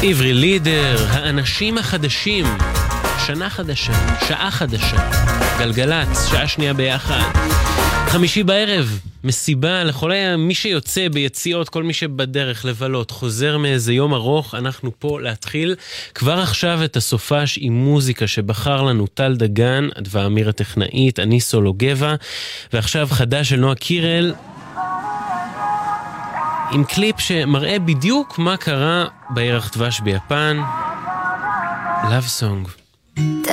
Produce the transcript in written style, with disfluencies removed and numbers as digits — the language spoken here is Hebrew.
עברי לידר, האנשים החדשים, שנה חדשה, שעה חדשה, גלגלץ, שעה שנייה ביחד. חמישי בערב, מסיבה לכל מי שיוצא ביציאות, כל מי שבדרך לבלות, חוזר מאיזה יום ארוך, אנחנו פה להתחיל כבר עכשיו את הסופש עם מוזיקה שבחר לנו טל דגן, אדווה אמיר הטכנאית, אני סולו גבע, ועכשיו חדש של נועה קירל, עם קליפ שמראה בדיוק מה קרה בירח דבש ביפן, Love Song.